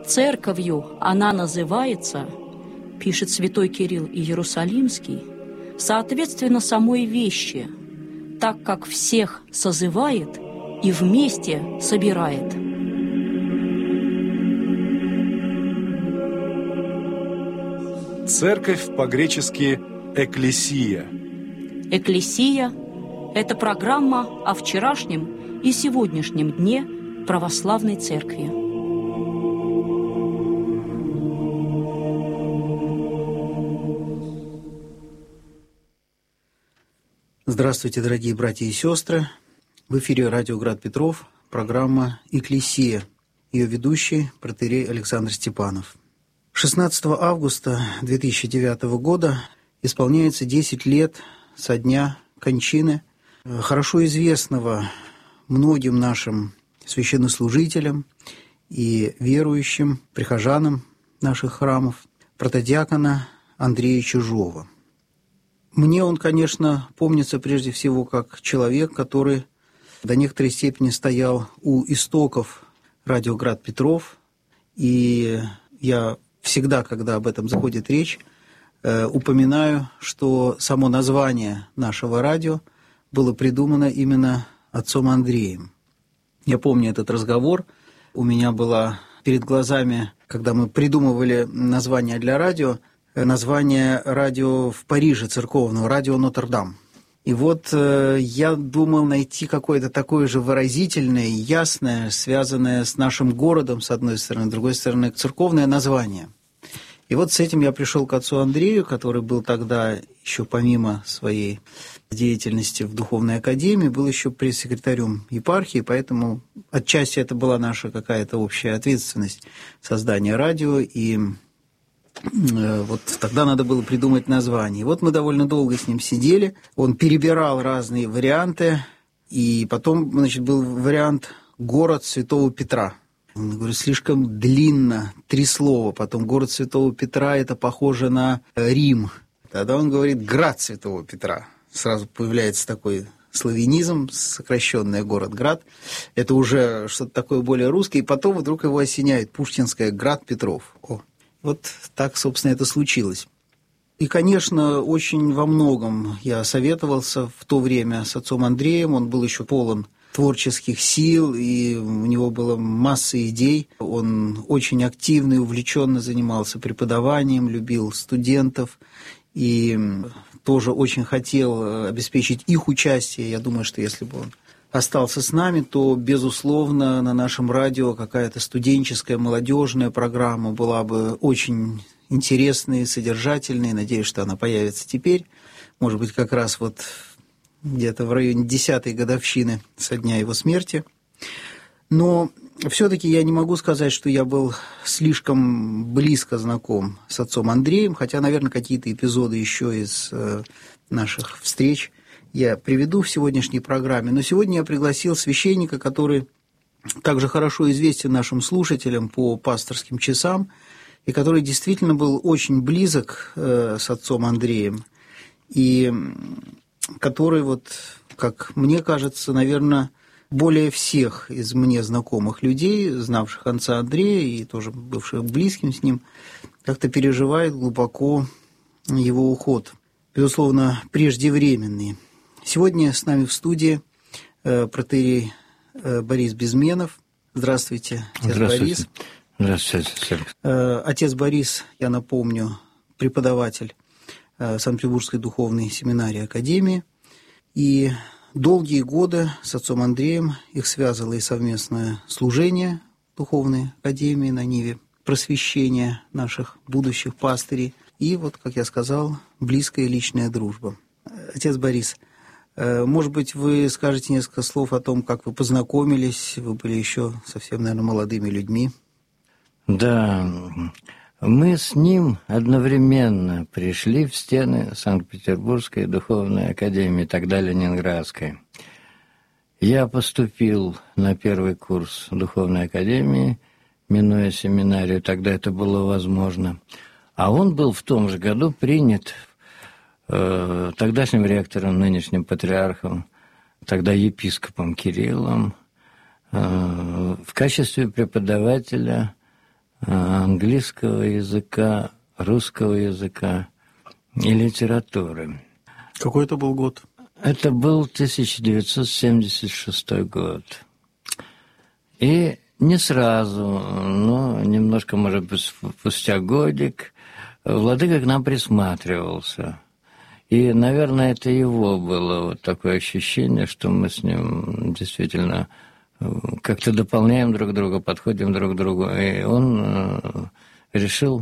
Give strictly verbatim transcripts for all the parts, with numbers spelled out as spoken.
Церковью она называется, пишет святой Кирилл Иерусалимский, соответственно самой вещи, так как всех созывает и вместе собирает. Церковь по-гречески «экклесия». Экклесия – это программа о вчерашнем и сегодняшнем дне православной церкви. Здравствуйте, дорогие братья и сестры. В эфире радио «Град Петров», программа «Экклесия». Ее ведущий протоиерей Александр Степанов. шестнадцатого августа две тысячи девятого года исполняется десять лет со дня кончины хорошо известного многим нашим священнослужителям и верующим, прихожанам наших храмов, протодиакона Андрея Чижова. Мне он, конечно, помнится прежде всего как человек, который до некоторой степени стоял у истоков радио «Град Петров», и я всегда, когда об этом заходит речь, э, упоминаю, что само название нашего радио было придумано именно отцом Андреем. Я помню этот разговор, у меня было перед глазами, когда мы придумывали название для радио, название радио в Париже церковного, радио Нотр-Дам. И вот э, я думал найти какое-то такое же выразительное, ясное, связанное с нашим городом, с одной стороны, с другой стороны, церковное название. И вот с этим я пришел к отцу Андрею, который был тогда еще помимо своей деятельности в Духовной Академии, был еще пресс-секретарем епархии, поэтому отчасти это была наша какая-то общая ответственность создания радио, и вот тогда надо было придумать название. И вот мы довольно долго с ним сидели, он перебирал разные варианты, и потом, значит, был вариант «Город Святого Петра». Я говорю, слишком длинно, три слова. Потом «Город Святого Петра» – это похоже на Рим. Тогда он говорит «Град Святого Петра». Сразу появляется такой славянизм, сокращенный «Город-Град». Это уже что-то такое более русское. И потом вдруг его осеняет пушкинское «Град Петров». О. Вот так, собственно, это случилось. И, конечно, очень во многом я советовался в то время с отцом Андреем. Он был еще полон творческих сил, и у него была масса идей. Он очень активно и увлеченно занимался преподаванием, любил студентов и тоже очень хотел обеспечить их участие. Я думаю, что если бы он остался с нами, то, безусловно, на нашем радио какая-то студенческая, молодежная программа была бы очень интересной, содержательной. Надеюсь, что она появится теперь. Может быть, как раз вот где-то в районе десятой годовщины со дня его смерти. Но все-таки я не могу сказать, что я был слишком близко знаком с отцом Андреем, хотя, наверное, какие-то эпизоды еще из наших встреч я приведу в сегодняшней программе. Но сегодня я пригласил священника, который также хорошо известен нашим слушателям по пасторским часам, и который действительно был очень близок э, с отцом Андреем, и который, вот, как мне кажется, наверное, более всех из мне знакомых людей, знавших отца Андрея и тоже бывших близким с ним, как-то переживает глубоко его уход, безусловно, преждевременный. Сегодня с нами в студии э, протоиерей э, Борис Безменов. Здравствуйте, отец Здравствуйте. Борис. Здравствуйте. Э, отец Борис, я напомню, преподаватель э, Санкт-Петербургской духовной семинарии Академии. И долгие годы с отцом Андреем их связывало и совместное служение Духовной Академии на ниве просвещения наших будущих пастырей. И вот, как я сказал, близкая личная дружба. Отец Борис, может быть, вы скажете несколько слов о том, как вы познакомились, вы были еще совсем, наверное, молодыми людьми. Да, мы с ним одновременно пришли в стены Санкт-Петербургской духовной академии, тогда Ленинградской. Я поступил на первый курс духовной академии, минуя семинарию, тогда это было возможно. А он был в том же году принят тогдашним ректором, нынешним патриархом, тогда епископом Кириллом, в качестве преподавателя английского языка, русского языка и литературы. Какой это был год? Это был тысяча девятьсот семьдесят шестой год. И не сразу, но немножко, может быть, спустя годик, владыка к нам присматривался. И, наверное, это его было вот такое ощущение, что мы с ним действительно как-то дополняем друг друга, подходим друг к другу. И он решил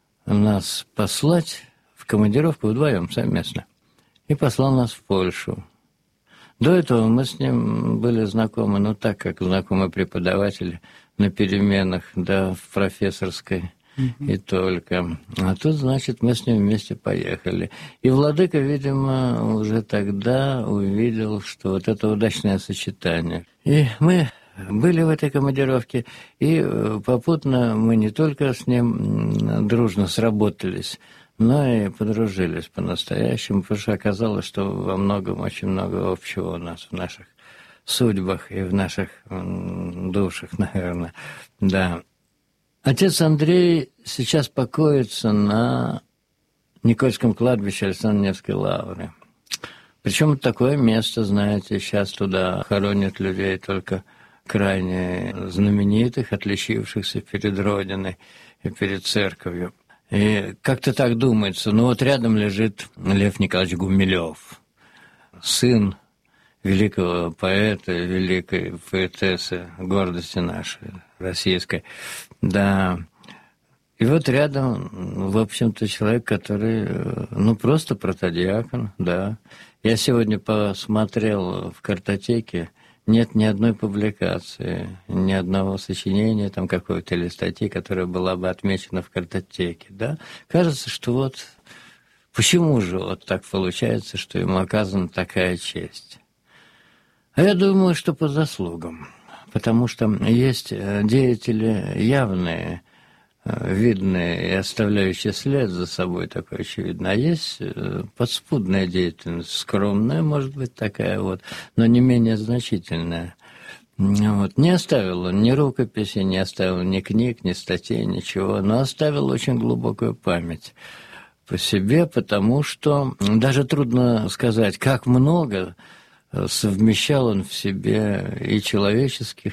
нас послать в командировку вдвоем совместно. И послал нас в Польшу. До этого мы с ним были знакомы, ну так, как знакомы преподаватели на переменах, да, в профессорской. Mm-hmm. И только. А тут, значит, мы с ним вместе поехали. И владыка, видимо, уже тогда увидел, что вот это удачное сочетание. И мы были в этой командировке, и попутно мы не только с ним дружно сработались, но и подружились по-настоящему, потому что оказалось, что во многом очень много общего у нас в наших судьбах и в наших душах, наверное, да. Отец Андрей сейчас покоится на Никольском кладбище Александра Невской лавры. Причем такое место, знаете, сейчас туда хоронят людей только крайне знаменитых, отличившихся перед Родиной и перед церковью. И как-то так думается, ну вот рядом лежит Лев Николаевич Гумилев, сын великого поэта, великой поэтессы, гордости нашей, российской. Да. И вот рядом, в общем-то, человек, который, ну, просто протодиакон, да. Я сегодня посмотрел в картотеке, нет ни одной публикации, ни одного сочинения, там какой-то или статьи, которая была бы отмечена в картотеке, да. Кажется, что вот почему же вот так получается, что ему оказана такая честь? А я думаю, что по заслугам, потому что есть деятели явные, видные и оставляющие след за собой такой очевидно, а есть подспудная деятельность, скромная, может быть, такая вот, но не менее значительная. Вот. Не оставил он ни рукописи, не оставил ни книг, ни статей, ничего, но оставил очень глубокую память по себе, потому что даже трудно сказать, как много совмещал он в себе и человеческих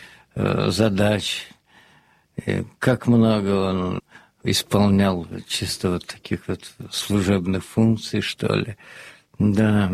задач, и как много он исполнял чисто вот таких вот служебных функций, что ли. Да.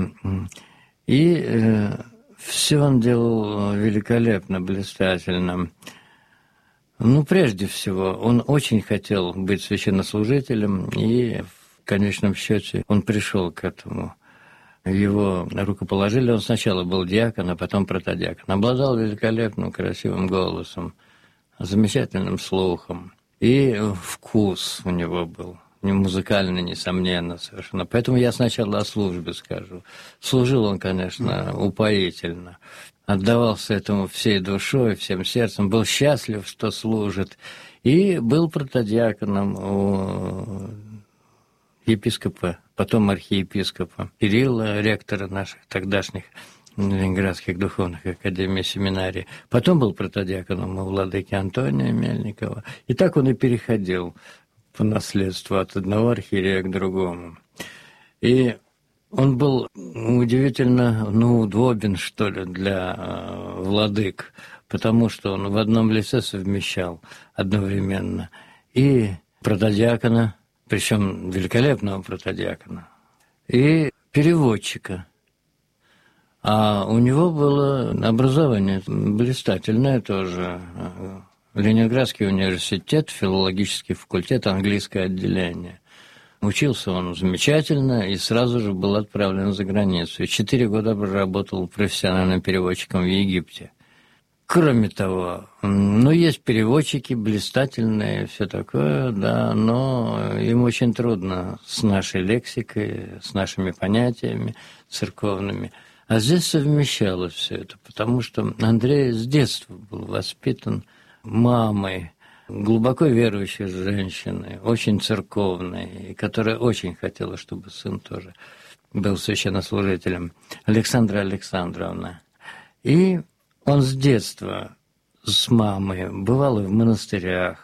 И э, все он делал великолепно, блистательно. Ну, прежде всего, он очень хотел быть священнослужителем, и в конечном счете он пришел к этому. Его рукоположили, он сначала был диакон, а потом протодиакон. Обладал великолепным, красивым голосом, замечательным слухом. И вкус у него был, не музыкальный, несомненно, совершенно. Поэтому я сначала о службе скажу. Служил он, конечно, упоительно. Отдавался этому всей душой, всем сердцем. Был счастлив, что служит. И был протодиаконом у епископа, потом архиепископа Кирилла, ректора наших тогдашних Ленинградских духовных академий, семинарий. Потом был протодиаконом у владыки Антония Мельникова. И так он и переходил по наследству от одного архиерея к другому. И он был удивительно, ну, удобен, что ли, для э, владык, потому что он в одном лице совмещал одновременно и протодиакона, причем великолепного протодиакона, и переводчика. А у него было образование блистательное тоже. Ленинградский университет, филологический факультет, английское отделение. Учился он замечательно и сразу же был отправлен за границу. И четыре года проработал профессиональным переводчиком в Египте. Кроме того, ну, есть переводчики блистательные, все такое, да, но им очень трудно с нашей лексикой, с нашими понятиями церковными. А здесь совмещалось все это, потому что Андрей с детства был воспитан мамой, глубоко верующей женщиной, очень церковной, которая очень хотела, чтобы сын тоже был священнослужителем, Александра Александровна. И он с детства с мамой бывал и в монастырях,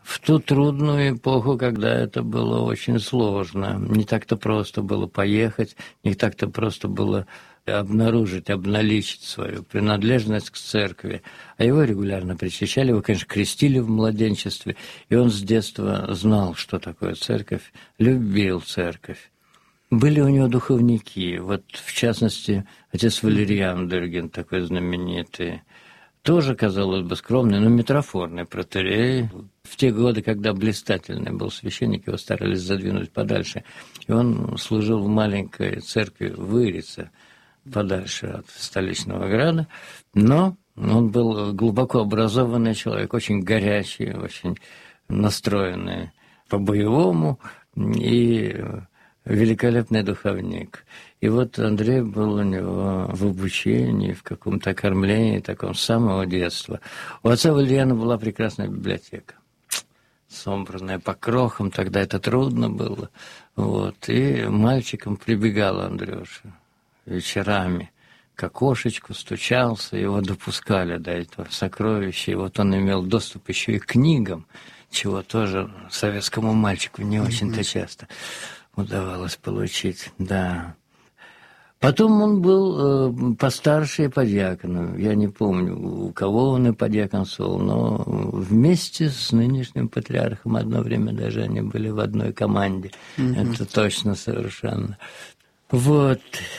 в ту трудную эпоху, когда это было очень сложно. Не так-то просто было поехать, не так-то просто было обнаружить, обналичить свою принадлежность к церкви. А его регулярно причащали, его, конечно, крестили в младенчестве, и он с детства знал, что такое церковь, любил церковь. Были у него духовники, вот в частности, отец Валериан Дыргин, такой знаменитый, тоже, казалось бы, скромный, но митрофорный протоиерей. В те годы, когда блистательный был священник, его старались задвинуть подальше, и он служил в маленькой церкви в Ирице, подальше от столичного града, но он был глубоко образованный человек, очень горячий, очень настроенный по-боевому и великолепный духовник. И вот Андрей был у него в обучении, в каком-то кормлении таком с самого детства. У отца Валериана была прекрасная библиотека, собранная по крохам, тогда это трудно было. Вот. И мальчиком прибегал Андрюша вечерами к окошечку, стучался, его допускали до этого сокровища, и вот он имел доступ еще и к книгам, чего тоже советскому мальчику не очень-то часто удавалось получить, да. Потом он был э, постарше и подьяконом. Я не помню, у кого он и подьяконствовал, но вместе с нынешним патриархом одно время даже они были в одной команде. Mm-hmm. Это точно совершенно. Вот.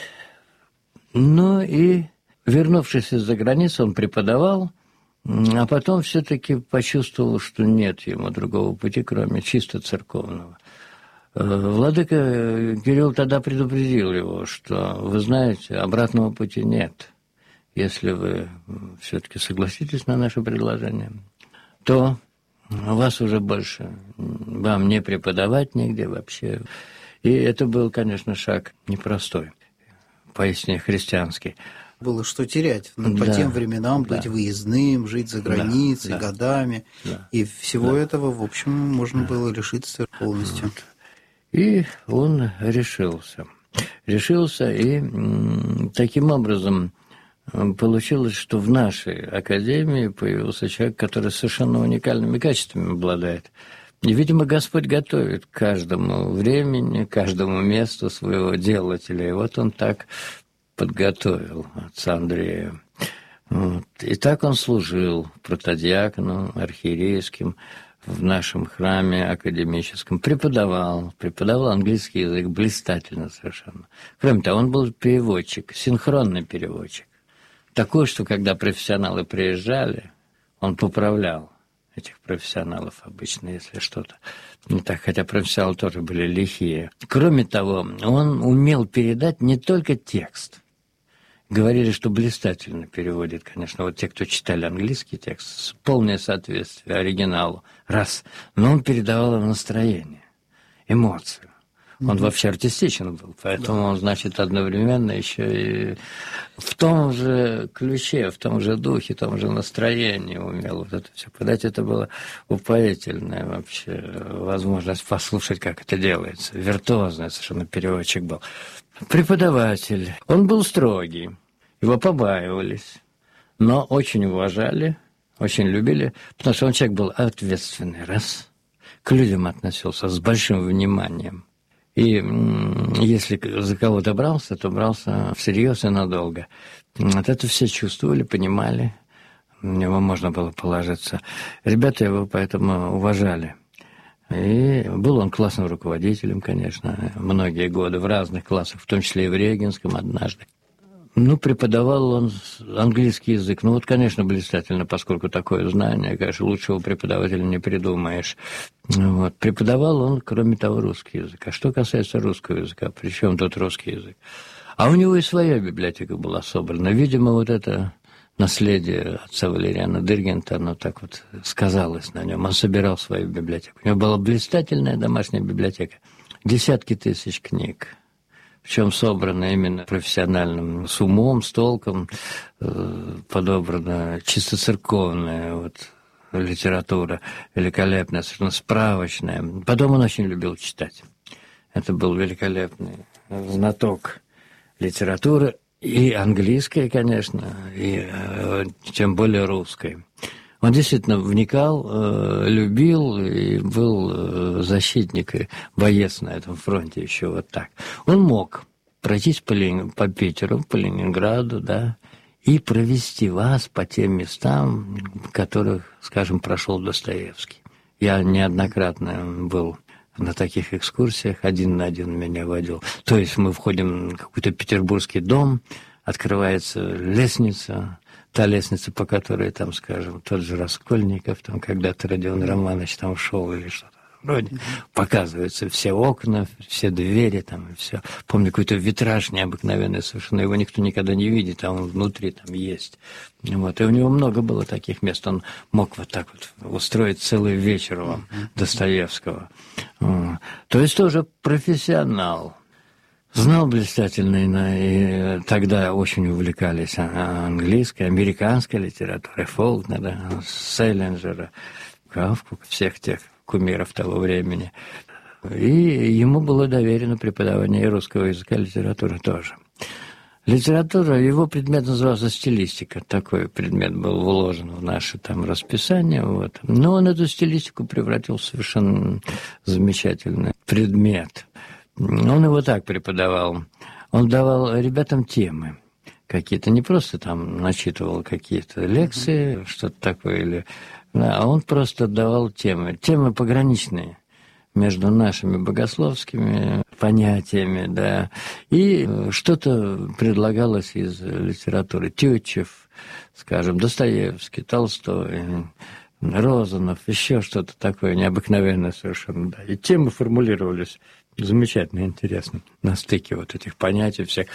Ну и, вернувшись из-за границы, он преподавал, а потом все-таки почувствовал, что нет ему другого пути, кроме чисто церковного. Владыка Кирилл тогда предупредил его, что, вы знаете, обратного пути нет. Если вы все-таки согласитесь на наше предложение, то вас уже больше, вам не преподавать нигде вообще. И это был, конечно, шаг непростой, поистине христианский. Было что терять. Ну, по да, тем временам да. быть выездным, жить за границей да, да, годами. Да, и всего да. этого, в общем, можно да. было лишиться полностью. Вот. И он решился. Решился, и м, таким образом получилось, что в нашей академии появился человек, который совершенно уникальными качествами обладает. И, видимо, Господь готовит к каждому времени, каждому месту своего делателя. И вот он так подготовил отца Андрея. Вот. И так он служил протодиаконом, архиерейским в нашем храме академическом. Преподавал, преподавал английский язык блистательно совершенно. Кроме того, он был переводчик, синхронный переводчик. Такой, что когда профессионалы приезжали, он поправлял этих профессионалов обычно, если что-то не так, хотя профессионалы тоже были лихие. Кроме того, он умел передать не только текст. Говорили, что блистательно переводит, конечно, вот те, кто читали английский текст, полное соответствие оригиналу, раз, но он передавал им настроение, эмоцию. Он mm-hmm. вообще артистичен был, поэтому да. он, значит, одновременно еще и в том же ключе, в том же духе, в том же настроении умел вот это все подать. Это было упоительная вообще возможность послушать, как это делается. Виртуозный совершенно переводчик был. Преподаватель. Он был строгий, его побаивались, но очень уважали, очень любили, потому что он человек был ответственный, раз, к людям относился с большим вниманием. И если за кого-то брался, то брался всерьез и надолго. Вот это все чувствовали, понимали, на него можно было положиться. Ребята его поэтому уважали. И был он классным руководителем, конечно, многие годы в разных классах, в том числе и в Регенском однажды. Ну, преподавал он английский язык. Ну, вот, конечно, блистательно, поскольку такое знание, конечно, лучшего преподавателя не придумаешь. Вот. Преподавал он, кроме того, русский язык. А что касается русского языка, при чем тут русский язык? А у него и своя библиотека была собрана. Видимо, вот это наследие отца Валериана Дыргента, оно так вот сказалось на нем. Он собирал свою библиотеку. У него была блистательная домашняя библиотека. Десятки тысяч книг. Причем собрано именно профессиональным, с умом, с толком, подобрана чисто церковная вот, литература, великолепная, совершенно справочная. Потом он очень любил читать. Это был великолепный знаток литературы, и английской, конечно, и тем более русской. Он действительно вникал, э, любил и был э, защитник и боец на этом фронте еще вот так. Он мог пройтись по, Лени... по Питеру, по Ленинграду, да, и провести вас по тем местам, в которых, скажем, прошел Достоевский. Я неоднократно был на таких экскурсиях, один на один меня водил. То есть мы входим в какой-то петербургский дом, открывается лестница, та лестница, по которой, там, скажем, тот же Раскольников, там когда-то Родион Романович там шел или что-то вроде, показываются все окна, все двери там и все. Помню, какой-то витраж необыкновенный совершенно, его никто никогда не видит, а он внутри там есть. Вот. И у него много было таких мест, он мог вот так вот устроить целый вечер вам Достоевского. То есть тоже профессионал. Знал блистательно, и тогда очень увлекались английской, американской литературой, Фолкнера, Селлинджера, Кафку, всех тех кумиров того времени. И ему было доверено преподавание и русского языка, и литературы тоже. Литература, его предмет назывался стилистика, такой предмет был вложен в наше там расписание, вот. Но он эту стилистику превратил в совершенно замечательный предмет. Он его так преподавал. Он давал ребятам темы какие-то, не просто там начитывал какие-то лекции, что-то такое, или... а он просто давал темы, темы пограничные между нашими богословскими понятиями, да, и что-то предлагалось из литературы. Тютчев, скажем, Достоевский, Толстой, Розанов, еще что-то такое необыкновенное совершенно, да. И темы формулировались замечательно, интересно, на стыке вот этих понятий всех.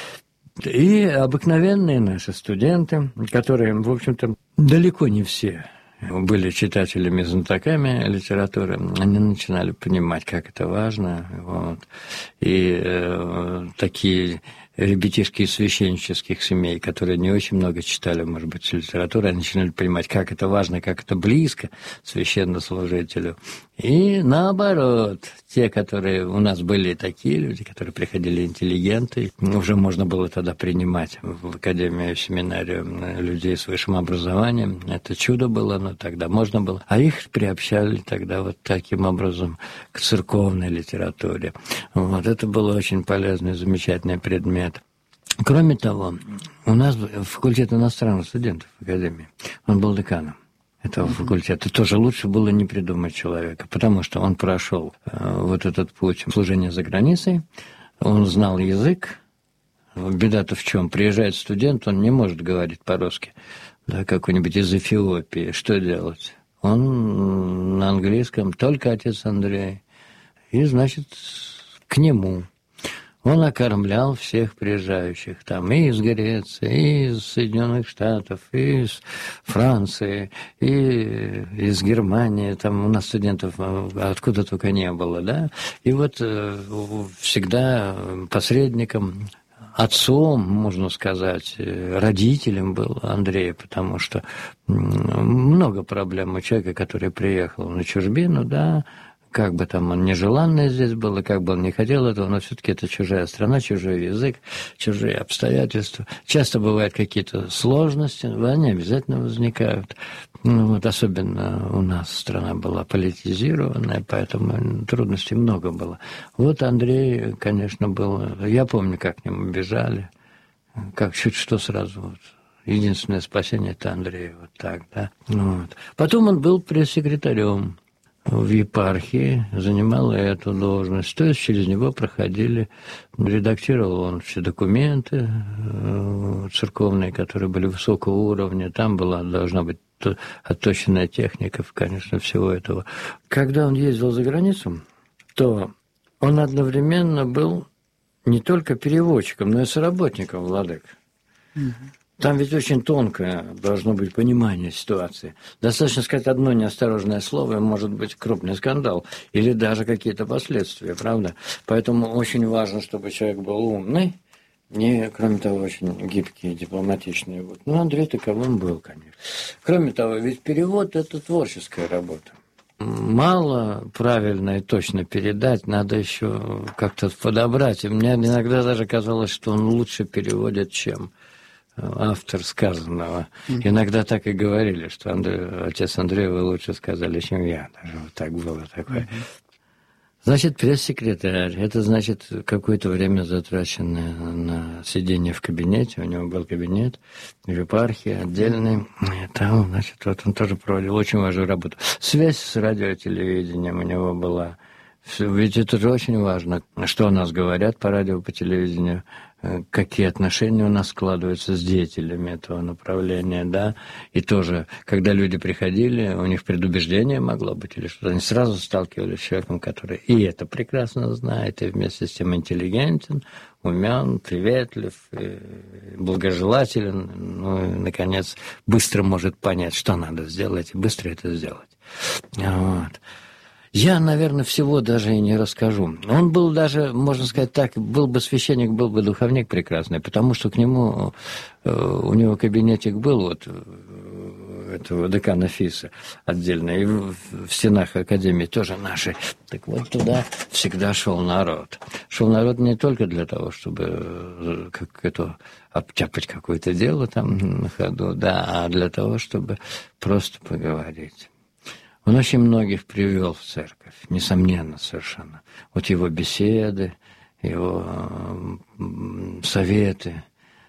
И обыкновенные наши студенты, которые, в общем-то, далеко не все были читателями, знатоками литературы, они начинали понимать, как это важно. Вот. И э, такие ребятишки из священнических семей, которые не очень много читали, может быть, литературу, они начинали понимать, как это важно, как это близко священнослужителю. И наоборот, те, которые у нас были такие люди, которые приходили интеллигенты, уже можно было тогда принимать в академию, в семинарию людей с высшим образованием. Это чудо было, но тогда можно было. А их приобщали тогда вот таким образом к церковной литературе. Вот это был очень полезный, замечательный предмет. Кроме того, у нас факультет иностранных студентов в академии, он был деканом этого факультета. Тоже лучше было не придумать человека, потому что он прошел вот этот путь служения за границей, он знал язык. Беда-то в чем? Приезжает студент, он не может говорить по-русски, да, какой-нибудь из Эфиопии. Что делать? Он на английском, только отец Андрей. И, значит, к нему. Он окормлял всех приезжающих, там, и из Греции, и из Соединенных Штатов, и из Франции, и из Германии, там у нас студентов откуда только не было, да, и вот всегда посредником, отцом, можно сказать, родителем был Андрей, потому что много проблем у человека, который приехал на чужбину, да, как бы там он нежеланный здесь был, и как бы он не хотел этого, но все-таки это чужая страна, чужой язык, чужие обстоятельства. Часто бывают какие-то сложности, они обязательно возникают. Ну, вот особенно у нас страна была политизированная, поэтому трудностей много было. Вот Андрей, конечно, был... Я помню, как к нему бежали, как чуть что сразу... Вот. Единственное спасение – это Андрей, вот так, да. Ну, вот. Потом он был пресс-секретарем в епархии, занимал эту должность, то есть через него проходили, редактировал он все документы э, церковные, которые были высокого уровня, там была, должна быть отточенная техника, конечно, всего этого. Когда он ездил за границу, то он одновременно был не только переводчиком, но и соработником владык. Mm-hmm. Там ведь очень тонкое должно быть понимание ситуации. Достаточно сказать одно неосторожное слово, и может быть крупный скандал, или даже какие-то последствия, правда? Поэтому очень важно, чтобы человек был умный, не, кроме того, очень гибкий, дипломатичный. Вот. Ну, Андрей таковым был, конечно. Кроме того, ведь перевод – это творческая работа. Мало правильно и точно передать, надо еще как-то подобрать. И мне иногда даже казалось, что он лучше переводит, чем автор сказанного. Mm-hmm. Иногда так и говорили, что Андрей, отец Андрей, вы лучше сказали, чем я. Даже вот так было такое. Mm-hmm. Значит, пресс-секретарь. Это значит какое-то время затраченное на сидение в кабинете. У него был кабинет в епархии отдельный. И там, значит, вот он тоже проводил очень важную работу. Связь с радио и телевидением у него была. Ведь это же очень важно, что о нас говорят по радио, по телевидению, какие отношения у нас складываются с деятелями этого направления, да, и тоже, когда люди приходили, у них предубеждение могло быть или что-то, они сразу сталкивались с человеком, который и это прекрасно знает, и вместе с тем интеллигентен, умен, приветлив, благожелателен, ну и, наконец, быстро может понять, что надо сделать, и быстро это сделать. Вот. Я, наверное, всего даже и не расскажу. Он был даже, можно сказать так, был бы священник, был бы духовник прекрасный, потому что к нему, у него кабинетик был, вот, этого декана ФИСа отдельно, и в стенах академии тоже нашей. Так вот, туда всегда шел народ. Шел народ не только для того, чтобы как это, обтяпать какое-то дело там на ходу, да, а для того, чтобы просто поговорить. Он очень многих привел в церковь, несомненно, совершенно. Вот его беседы, его советы.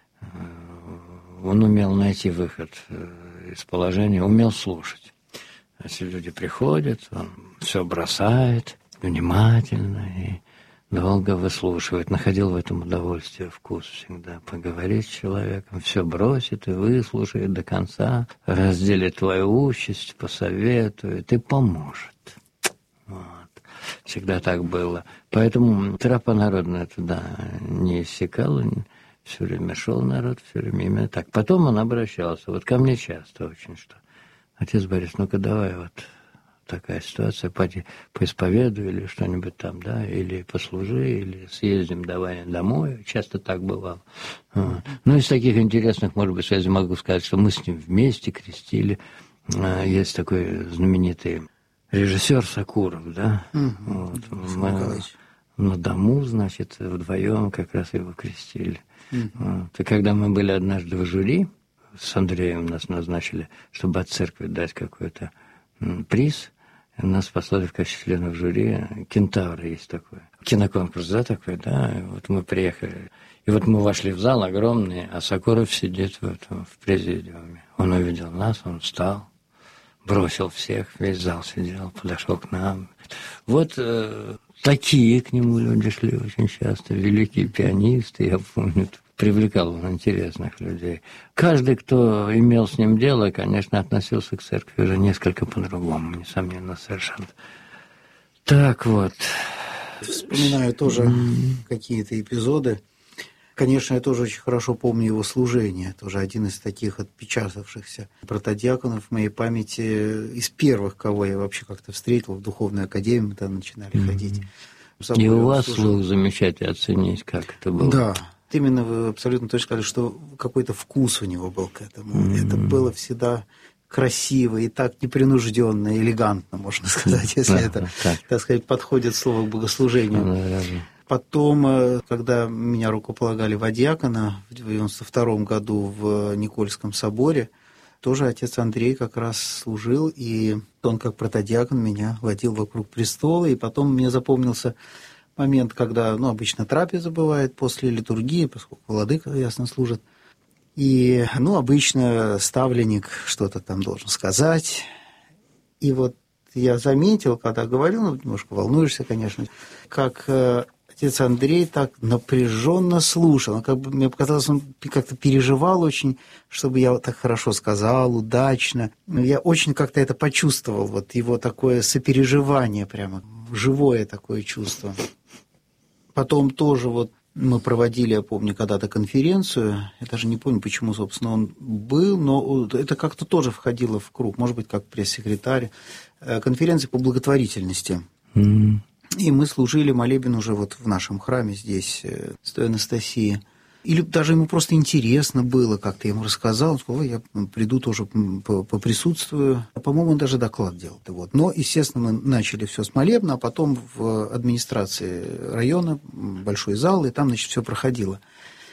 Он умел найти выход из положения, умел слушать. Если люди приходят, он все бросает внимательно и долго выслушивает. Находил в этом удовольствие, вкус всегда. Поговорить с человеком, все бросит и выслушает до конца, разделит твою участь, посоветует и поможет. Вот. Всегда так было. Поэтому тропа народная туда не иссякала, все время шел народ, все время именно так. Потом он обращался, вот ко мне часто очень, что: отец Борис, ну-ка давай вот такая ситуация, пойди поисповедуй или что-нибудь там, да, или послужи, или съездим давай домой. Часто так бывало. Вот. Ну, из таких интересных, может быть, связей могу сказать, что мы с ним вместе крестили. Есть такой знаменитый режиссер Сакуров, да. Mm-hmm. Вот. Мы на дому, значит, вдвоем как раз его крестили. Mm-hmm. Вот. И когда мы были однажды в жюри, с Андреем нас назначили, чтобы от церкви дать какой-то приз. Нас послали в качестве членов жюри. «Кентавр» есть такой. Киноконкурс, да, такой, да. И вот мы приехали. И вот мы вошли в зал огромный, а Сакуров сидит в, этом, в президиуме. Он увидел нас, он встал, бросил всех, весь зал сидел, подошел к нам. Вот э, такие к нему люди шли очень часто. Великие пианисты, я помню. Привлекал он интересных людей. Каждый, кто имел с ним дело, конечно, относился к церкви уже несколько по-другому, несомненно, совершенно. Так вот. Вспоминаю тоже mm-hmm. какие-то эпизоды. Конечно, я тоже очень хорошо помню его служение. Тоже один из таких отпечатавшихся протодиаконов в моей памяти, из первых, кого я вообще как-то встретил в духовной академии, мы там начинали mm-hmm. ходить. И у вас слух замечательно оценить, как это было. Да. Именно вы абсолютно точно сказали, что какой-то вкус у него был к этому. Mm-hmm. Это было всегда красиво и так непринужденно, элегантно, можно сказать, если mm-hmm. это, так. так сказать, подходит слово к богослужению. Mm-hmm. Потом, когда меня рукополагали в диакона в девяносто втором году в Никольском соборе, тоже отец Андрей как раз служил, и он как протодиакон меня водил вокруг престола, и потом мне запомнился момент, когда, ну, обычно трапеза бывает после литургии, поскольку владыка, ясно, служит. И, ну, обычно ставленник что-то там должен сказать. И вот я заметил, когда говорил, ну, немножко волнуешься, конечно, как отец Андрей так напряженно слушал. Он, как бы, мне показалось, он как-то переживал очень, чтобы я вот так хорошо сказал, удачно. Я очень как-то это почувствовал, вот его такое сопереживание прямо, живое такое чувство. Потом тоже вот мы проводили, я помню, когда-то конференцию, я даже не помню, почему, собственно, он был, но это как-то тоже входило в круг, может быть, как пресс-секретарь, конференции по благотворительности. Mm-hmm. И мы служили молебен уже вот в нашем храме здесь, Святой Анастасии. Или даже ему просто интересно было, как-то ему рассказал, он сказал, я приду тоже поприсутствую. По-моему, он даже доклад делал. Вот. Но, естественно, мы начали все с молебна, а потом в администрации района большой зал, и там, значит, все проходило.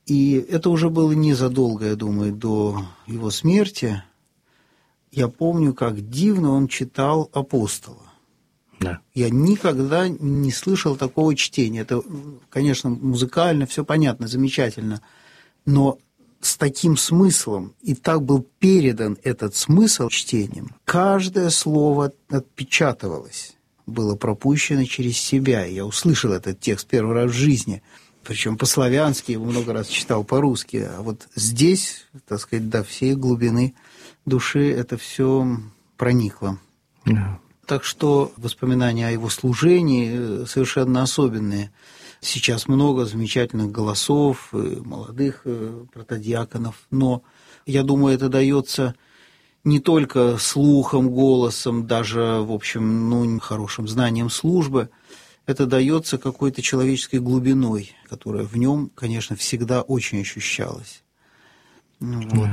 И это уже было незадолго, я думаю, до его смерти. Я помню, как дивно он читал «Апостола». Да. Я никогда не слышал такого чтения. Это, конечно, музыкально, все понятно, замечательно. Но с таким смыслом, и так был передан этот смысл чтением, каждое слово отпечатывалось, было пропущено через себя. Я услышал этот текст первый раз в жизни. Причем по-славянски, его много раз читал по-русски. А вот здесь, так сказать, до всей глубины души это все проникло. Да. Так что воспоминания о его служении совершенно особенные. Сейчас много замечательных голосов, молодых протодиаконов, но я думаю, это дается не только слухом, голосом, даже, в общем, ну, хорошим знанием службы, это дается какой-то человеческой глубиной, которая в нем, конечно, всегда очень ощущалась. Вот.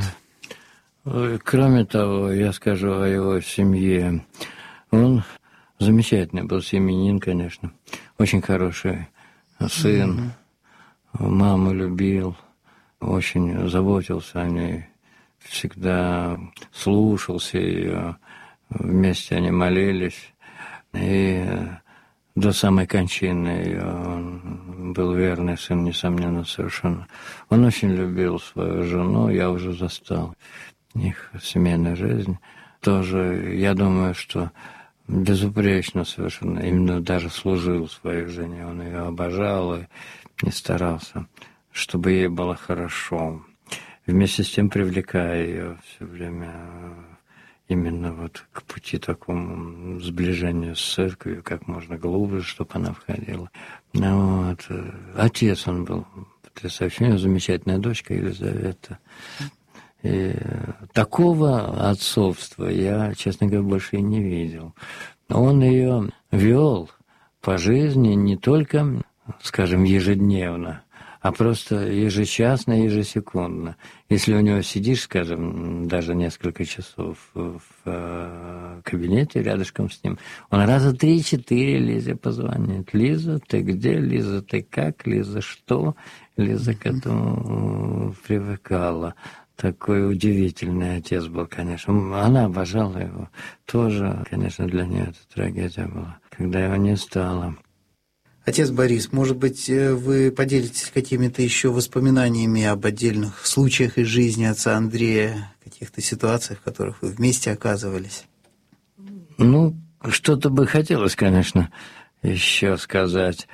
Кроме того, я скажу о его семье. Он замечательный был семьянин, конечно, очень хороший сын, mm-hmm. маму любил, очень заботился о ней, всегда слушался ее, вместе они молились, и до самой кончины ее он был верный сын, несомненно, совершенно. Он очень любил свою жену, я уже застал их семейную жизнь. Тоже, я думаю, что безупречно совершенно, именно даже служил своей жене, он ее обожал и, и старался, чтобы ей было хорошо. Вместе с тем привлекая ее все время именно вот к пути такому сближению с церковью, как можно глубже, чтобы она входила. Ну, вот. Отец он был потрясающий, у него замечательная дочка Елизавета. И такого отцовства я, честно говоря, больше и не видел. Он ее вел по жизни не только, скажем, ежедневно, а просто ежечасно, ежесекундно. Если у него сидишь, скажем, даже несколько часов в кабинете рядышком с ним, он раза три-четыре Лизе позвонит. Лиза, ты где? Лиза, ты как? Лиза, что? Лиза к этому привыкала. Такой удивительный отец был, конечно. Она обожала его. Тоже, конечно, для нее это трагедия была, когда его не стало. Отец Борис, может быть, вы поделитесь какими-то еще воспоминаниями об отдельных случаях из жизни отца Андрея, каких-то ситуациях, в которых вы вместе оказывались? Ну, что-то бы хотелось, конечно, еще сказать.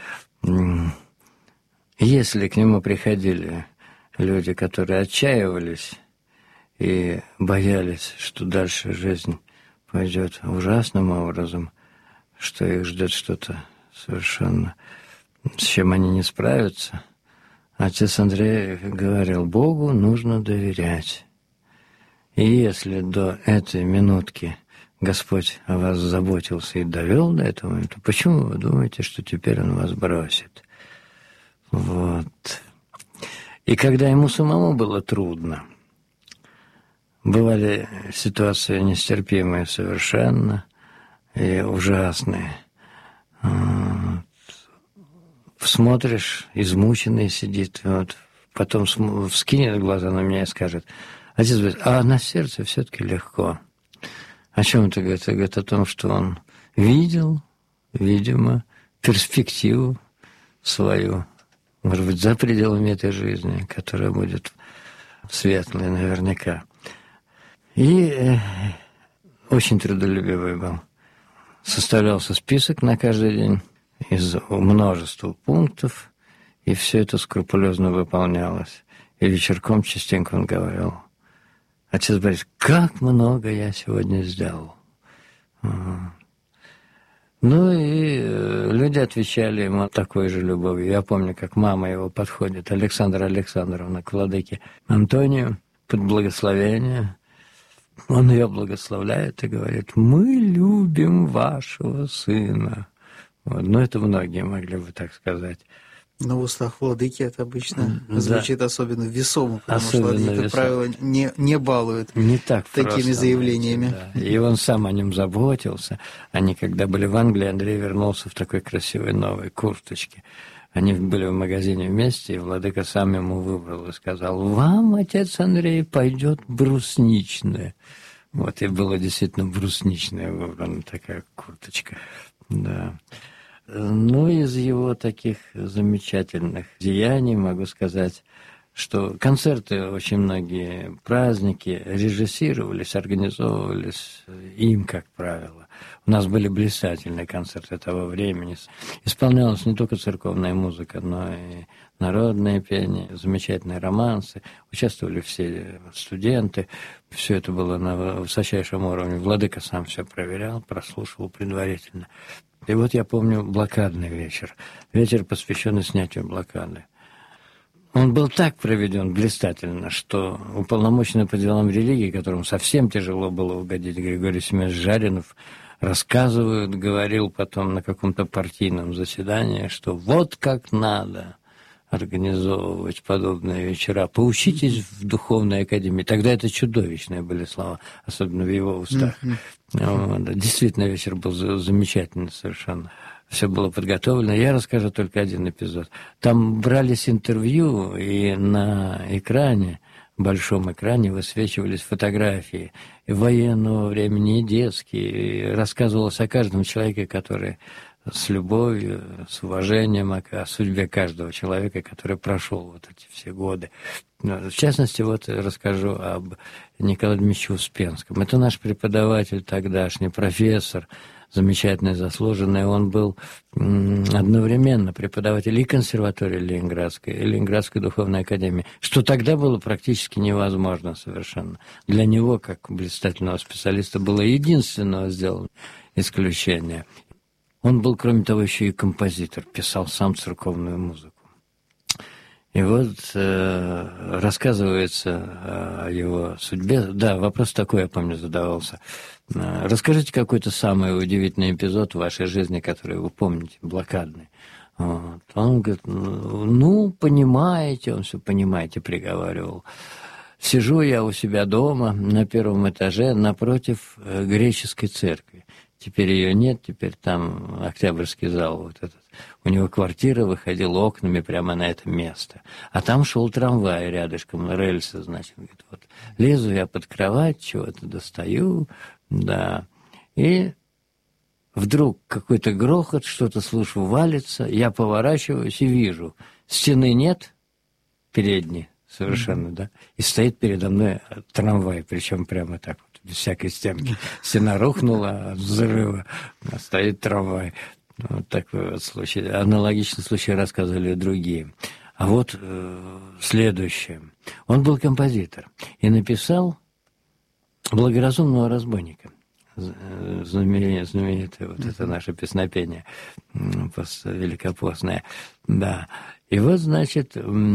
Если к нему приходили люди, которые отчаивались и боялись, что дальше жизнь пойдет ужасным образом, что их ждет что-то совершенно, с чем они не справятся, отец Андрей говорил: Богу нужно доверять. И если до этой минутки Господь о вас заботился и довел до этого момента, почему вы думаете, что теперь Он вас бросит? Вот. И когда ему самому было трудно, бывали ситуации нестерпимые совершенно и ужасные. Вот. Смотришь, измученный сидит, вот, потом вскинет глаза на меня и скажет: отец говорит, а на сердце все-таки легко. О чем это говорит? Это говорит о том, что он видел, видимо, перспективу свою, может быть, за пределами этой жизни, которая будет светлой наверняка. И э, очень трудолюбивый был. Составлялся список на каждый день из множества пунктов, и все это скрупулезно выполнялось. И вечерком частенько он говорил: отец Борис, как много я сегодня сделал. Ну и люди отвечали ему такой же любовью. Я помню, как мама его подходит, Александра Александровна, к владыке Антонию под благословение. Он ее благословляет и говорит: мы любим вашего сына. Вот. Ну, это многие могли бы так сказать. Но в устах владыки это обычно да. звучит особенно весомо, потому особенно что владыка, как правило, не, не балует не так такими просто, заявлениями. Знаете, да. И он сам о нем заботился. Они, когда были в Англии, Андрей вернулся в такой красивой новой курточке. Они были в магазине вместе, и владыка сам ему выбрал и сказал: «Вам, отец Андрей, пойдет брусничная». Вот, и была действительно брусничная выбрана такая курточка. Да. Ну, из его таких замечательных деяний могу сказать, что концерты, очень многие праздники режиссировались, организовывались им, как правило. У нас были блистательные концерты того времени. Исполнялась не только церковная музыка, но и народное пение, замечательные романсы. Участвовали все студенты. Все это было на высочайшем уровне. Владыка сам все проверял, прослушивал предварительно. И вот я помню блокадный вечер. Вечер, посвященный снятию блокады. Он был так проведен блистательно, что уполномоченный по делам религии, которому совсем тяжело было угодить, Григорий Семенович Жаринов, рассказывает, говорил потом на каком-то партийном заседании, что вот как надо организовывать подобные вечера. Поучитесь в духовной академии. Тогда это чудовищные были слова, особенно в его устах. Вот. Действительно, вечер был замечательный совершенно. Все было подготовлено. Я расскажу только один эпизод. Там брались интервью, и на экране, большом экране, высвечивались фотографии и военного времени, и детские. И рассказывалось о каждом человеке, который с любовью, с уважением о судьбе каждого человека, который прошел вот эти все годы. В частности, вот расскажу об Николае Дмитриевиче Успенском. Это наш преподаватель тогдашний, профессор, замечательный, заслуженный. Он был одновременно преподаватель и консерватории Ленинградской, и Ленинградской духовной академии, что тогда было практически невозможно совершенно. Для него, как блистательного специалиста, было единственное сделано исключение. Он был, кроме того, еще и композитор, писал сам церковную музыку. И вот э, рассказывается о его судьбе. Да, вопрос такой, я помню, задавался. Расскажите какой-то самый удивительный эпизод в вашей жизни, который вы помните, блокадный. Вот. Он говорит, ну, понимаете, он все понимаете, приговаривал. Сижу я у себя дома на первом этаже напротив греческой церкви. Теперь ее нет, теперь там Октябрьский зал вот этот. У него квартира выходила окнами прямо на это место. А там шел трамвай рядышком, рельсы, значит. Говорит, вот лезу я под кровать, чего-то достаю, да. И вдруг какой-то грохот, что-то слышу, валится. Я поворачиваюсь и вижу, стены нет, передней совершенно, mm-hmm. да. И стоит передо мной трамвай, причем прямо так вот. Без всякой стенки. Стена рухнула от взрыва, а стоит трамвай. Вот такой вот случай. Аналогичный случай рассказывали другие. А вот э, следующее. Он был композитор и написал «Благоразумного разбойника». Знаменитое, знаменитое вот это наше песнопение великопостное. Да. И вот, значит,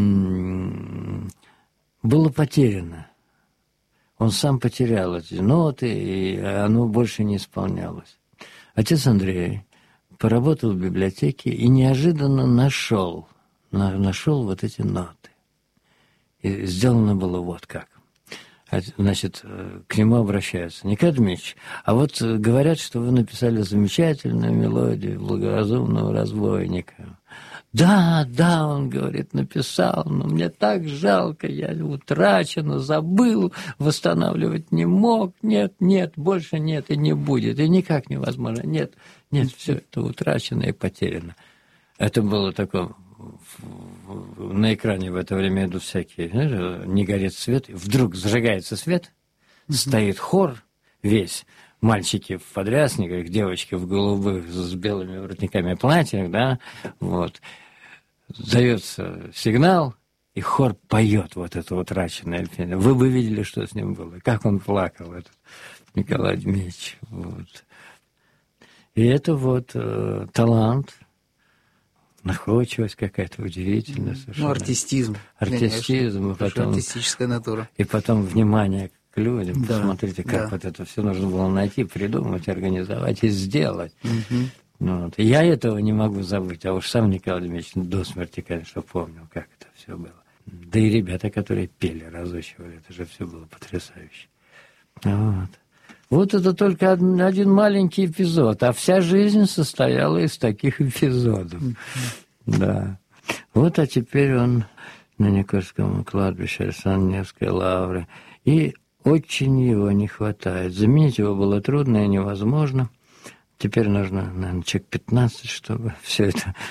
было потеряно. Он сам потерял эти ноты, и оно больше не исполнялось. Отец Андрей поработал в библиотеке и неожиданно нашел, нашел вот эти ноты. И сделано было вот как. Значит, к нему обращаются. Николай Дмитриевич, а вот говорят, что вы написали замечательную мелодию «Благоразумного разбойника». Да, да, он говорит, написал, но мне так жалко, я утрачено, забыл, восстанавливать не мог, нет, нет, больше нет и не будет, и никак невозможно, нет, нет, все это утрачено и потеряно. Это было такое, на экране в это время идут всякие, знаешь, не горит свет, вдруг зажигается свет, стоит хор весь, мальчики в подрясниках, девочки в голубых с белыми воротниками платьях, да, вот. Дается сигнал, и хор поет вот это утраченное пение. Вы бы видели, что с ним было, как он плакал, этот Николай Дмитриевич. Вот. И это вот э, талант, находчивость какая-то удивительная совершенно. Ну, артистизм. Артистизм. И потом, артистическая натура. И потом внимание к людям. Да, Посмотрите, как да. вот это все нужно было найти, придумать, организовать и сделать. Угу. Вот. И я этого не могу забыть, а уж сам Николай Дмитриевич до смерти, конечно, помнил, как это все было. Да и ребята, которые пели, разучивали, это же все было потрясающе. Вот. Вот это только один, один маленький эпизод, а вся жизнь состояла из таких эпизодов. Mm-hmm. Да. Вот, а теперь он на Никольском кладбище Александра Невской лавры. И очень его не хватает. Заменить его было трудно и невозможно. Теперь нужно, наверное, человек пятнадцать, чтобы все это